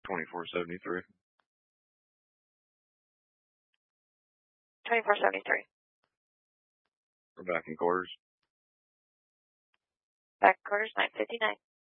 2473. 2473. We're back in quarters. Back in quarters, 959.